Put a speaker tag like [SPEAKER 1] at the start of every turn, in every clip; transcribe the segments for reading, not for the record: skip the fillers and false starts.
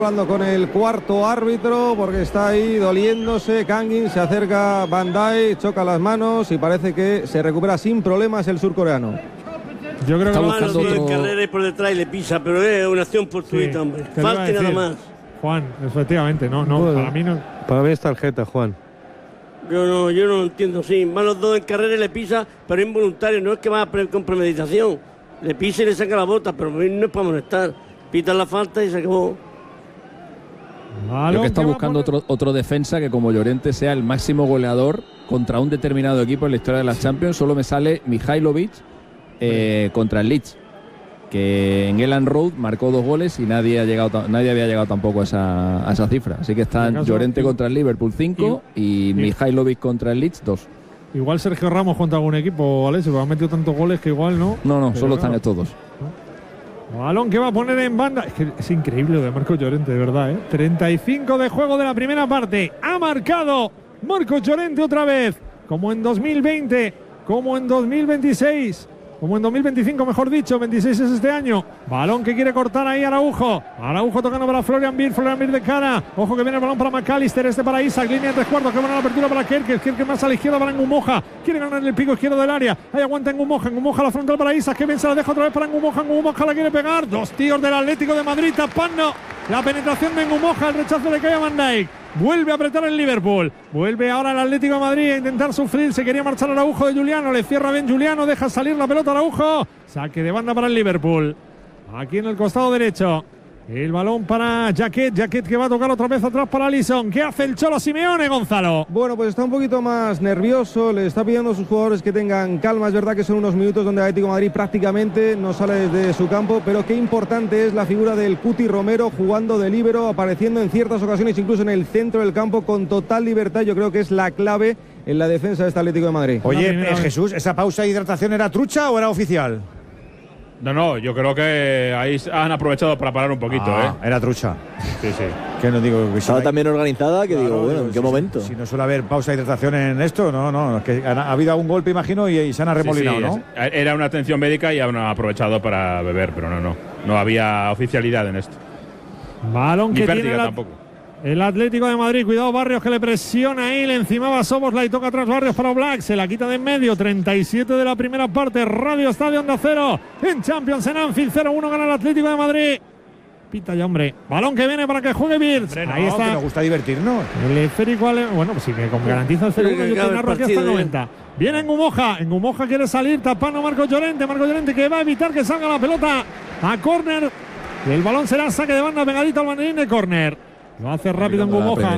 [SPEAKER 1] Hablando con el cuarto árbitro porque está ahí doliéndose. Kangin, se acerca Van Dijk, choca las manos y parece que se recupera sin problemas el surcoreano.
[SPEAKER 2] Yo creo que
[SPEAKER 3] está buscando otro...
[SPEAKER 4] carrera y por detrás y le pisa, pero es una acción fortuita,
[SPEAKER 2] Sí,
[SPEAKER 4] hombre.
[SPEAKER 2] te lo iba a
[SPEAKER 4] Falta y nada
[SPEAKER 2] decir,
[SPEAKER 4] más.
[SPEAKER 2] Juan, efectivamente, no,
[SPEAKER 1] Bueno,
[SPEAKER 2] para mí no.
[SPEAKER 1] Para mí es tarjeta, Juan.
[SPEAKER 4] Yo no lo entiendo, sí. Van los dos en carrera y le pisa, pero involuntario, no es que va con premeditación. Le pisa y le saca la bota, pero no es para molestar. Pitan la falta y se acabó.
[SPEAKER 3] Creo que está buscando otro defensa que como Llorente sea el máximo goleador contra un determinado equipo en la historia de las Champions. Solo me sale Mihailovic contra el Leeds, que en Elland Road marcó 2 goles y nadie había llegado tampoco a esa cifra. Así que están Llorente contra el Liverpool 5 y Mihailovic contra el Leeds 2.
[SPEAKER 2] Igual Sergio Ramos contra algún equipo, Alessio, porque ha metido tantos goles que igual no.
[SPEAKER 3] No, solo están estos dos.
[SPEAKER 2] Balón que va a poner en banda. Es que es increíble lo de Marcos Llorente, de verdad, 35 de juego de la primera parte. Ha marcado Marcos Llorente otra vez. Como en 2020, como en 2026, como en 2025, mejor dicho. 26 es este año. Balón que quiere cortar ahí Araujo. Araujo tocando para Florian Wirtz. Florian Wirtz de cara. Ojo que viene el balón para McAllister. Este para Isak. Línea de 3/4. Que buena la apertura para Kerkez. Kerkez más a la izquierda para Ngumoja. Quiere ganar el pico izquierdo del área. Ahí aguanta Ngumoja. Ngumoja la frontal para Isak. Que bien se la deja otra vez para Ngumoja. Ngumoja la quiere pegar. 2 tíos del Atlético de Madrid tapando la penetración de Ngumoja. El rechazo le cae a Van Dijk. Vuelve a apretar el Liverpool. Vuelve ahora el Atlético de Madrid a intentar sufrir. Se quería marchar Araujo de Juliano. Le cierra bien Juliano. Deja salir la pelota Araujo. Saque de banda para el Liverpool. Aquí en el costado derecho. El balón para Jaquet. Jaquet que va a tocar otra vez atrás para Alisson. ¿Qué hace el Cholo Simeone, Gonzalo?
[SPEAKER 1] Bueno, pues está un poquito más nervioso. Le está pidiendo a sus jugadores que tengan calma. Es verdad que son unos minutos donde el Atlético de Madrid prácticamente no sale desde su campo. Pero qué importante es la figura del Cuti Romero jugando de líbero, apareciendo en ciertas ocasiones incluso en el centro del campo con total libertad. Yo creo que es la clave en la defensa de este Atlético de Madrid.
[SPEAKER 5] Oye, Jesús, ¿esa pausa de hidratación era trucha o era oficial?
[SPEAKER 6] No, yo creo que ahí han aprovechado para parar un poquito,
[SPEAKER 5] Era trucha.
[SPEAKER 6] Sí.
[SPEAKER 5] Que no digo que
[SPEAKER 7] estaba tan bien organizada que
[SPEAKER 5] claro,
[SPEAKER 7] digo, bueno, ¿en qué momento?
[SPEAKER 5] Si no suele haber pausa de hidratación en esto, no, es que ha habido algún golpe, imagino, y se han arremolinado, ¿no?
[SPEAKER 6] Era una atención médica y han aprovechado para beber, pero no había oficialidad en esto.
[SPEAKER 2] Balón
[SPEAKER 6] Ni
[SPEAKER 2] que
[SPEAKER 6] pérdida
[SPEAKER 2] tiene
[SPEAKER 6] tampoco.
[SPEAKER 2] el Atlético de Madrid. Cuidado Barrios que le presiona ahí. Le encimaba Szoboszlai. Toca atrás Barrios para Oblak. Se la quita de en medio. 37 de la primera parte. Radio Estadio Onda Cero. En Champions en Anfield. 0-1 gana el Atlético de Madrid. Pita ya, hombre. Balón que viene para que juegue Wirtz. Ahí está.
[SPEAKER 5] Que nos gusta divertirnos.
[SPEAKER 2] El esférico bueno, pues sí que garantiza el 0-1. Yo te narro aquí hasta el 90. Viene Ngumoja. Ngumoja quiere salir tapando Marcos Llorente. Marcos Llorente que va a evitar que salga la pelota a córner. El balón será saque de banda pegadito al banderín de córner. Lo hace rápido Ngumoja.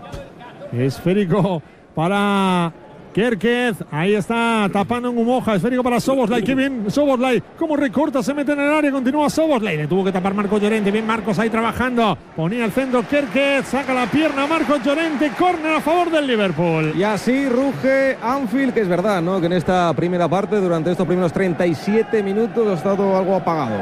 [SPEAKER 2] Esférico para Kerkez. Ahí está tapando Ngumoja. Esférico para Szoboszlai. Qué bien Szoboszlai. Cómo recorta, se mete en el área. Continúa Szoboszlai. Le tuvo que tapar Marcos Llorente. Bien Marcos ahí trabajando. Ponía el centro Kerkez. Saca la pierna Marcos Llorente. Córner a favor del Liverpool.
[SPEAKER 1] Y así ruge Anfield, que es verdad, ¿no? Que en esta primera parte, durante estos primeros 37 minutos, ha estado algo apagado.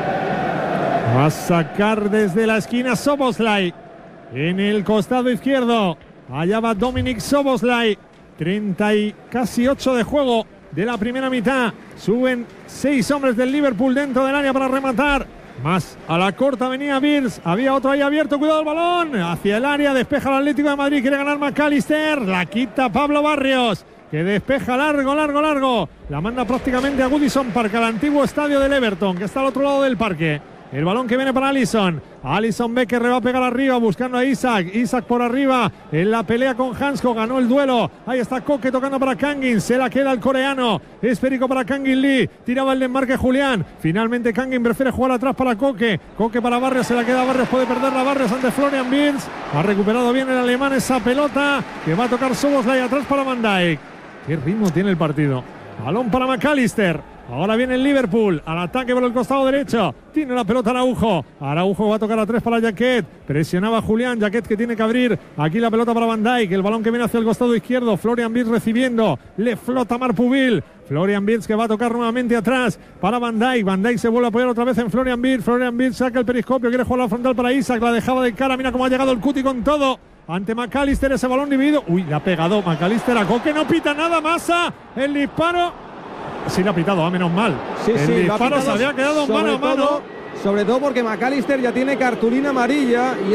[SPEAKER 2] Va a sacar desde la esquina Szoboszlai. En el costado izquierdo, allá va Dominik Szoboszlai. 30 y casi 8 de juego de la primera mitad. Suben 6 hombres del Liverpool dentro del área para rematar. Más a la corta venía Wirtz. Había otro ahí abierto. Cuidado el balón. Hacia el área. Despeja el Atlético de Madrid. Quiere ganar McAllister. La quita Pablo Barrios, que despeja largo. La manda prácticamente a Goodison Park, al antiguo estadio del Everton, que está al otro lado del parque. El balón que viene para Alisson. Alisson ve que va a pegar arriba buscando a Isak. Isak por arriba en la pelea con Hansko. Ganó el duelo. Ahí está Koke tocando para Kangin. Se la queda el coreano. Esférico para Kangin Lee. Tiraba el desmarque Julián. Finalmente Kangin prefiere jugar atrás para Koke. Koke para Barrios. Se la queda Barrios. Puede perderla Barrios ante Florian Wirtz. Ha recuperado bien el alemán esa pelota que va a tocar Szoboszlai atrás para Van Dijk. Qué ritmo tiene el partido. Balón para McAllister. Ahora viene el Liverpool al ataque por el costado derecho. Tiene la pelota Araujo. Araujo va a tocar a 3 para Jaquet. Presionaba Julián. Jaquet que tiene que abrir. Aquí la pelota para Van Dijk. El balón que viene hacia el costado izquierdo. Florian Wirtz recibiendo. Le flota Marpubil. Florian Wirtz que va a tocar nuevamente atrás para Van Dijk. Van Dijk se vuelve a apoyar otra vez en Florian Wirtz. Florian Wirtz saca el periscopio. Quiere jugar la frontal para Isak. La dejaba de cara. Mira cómo ha llegado el Cuti con todo. Ante McAllister ese balón dividido. Uy, le ha pegado McAllister a Koke. No pita nada. Massa. El disparo. Sí, le ha pitado, menos mal.
[SPEAKER 1] Sí,
[SPEAKER 2] el disparo se había quedado mano a mano.
[SPEAKER 1] Sobre todo porque McAllister ya tiene cartulina amarilla y